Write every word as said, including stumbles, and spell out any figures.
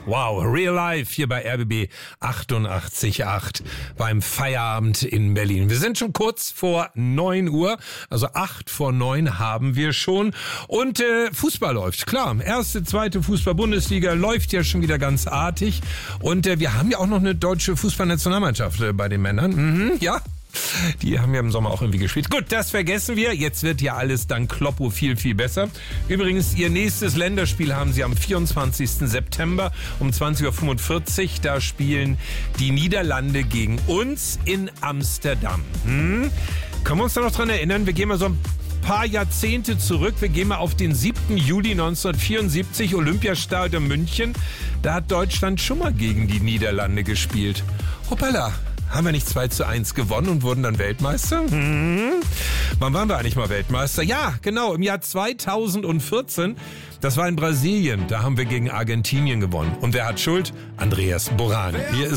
Wow, Real Life hier bei R B B achtundachtzig Komma acht beim Feierabend in Berlin. Wir sind schon kurz vor neun Uhr, also acht vor neun haben wir schon. Und äh, Fußball läuft, klar. Erste, zweite Fußball-Bundesliga läuft ja schon wieder ganz artig. Und äh, wir haben ja auch noch eine deutsche Fußballnationalmannschaft äh, bei den Männern. Mhm, ja. Die haben ja im Sommer auch irgendwie gespielt. Gut, das vergessen wir. Jetzt wird ja alles dank Kloppo viel, viel besser. Übrigens, ihr nächstes Länderspiel haben sie am vierundzwanzigsten September um zwanzig Uhr fünfundvierzig. Da spielen die Niederlande gegen uns in Amsterdam. Hm? Können wir uns da noch dran erinnern? Wir gehen mal so ein paar Jahrzehnte zurück. Wir gehen mal auf den siebten Juli neunzehnhundertvierundsiebzig, Olympiastadion München. Da hat Deutschland schon mal gegen die Niederlande gespielt. Hoppala. Haben wir nicht zwei zu eins gewonnen und wurden dann Weltmeister? Hm. Wann waren wir eigentlich mal Weltmeister? Ja, genau, im Jahr zweitausendvierzehn. Das war in Brasilien. Da haben wir gegen Argentinien gewonnen. Und wer hat Schuld? Andreas Borani. Hier ist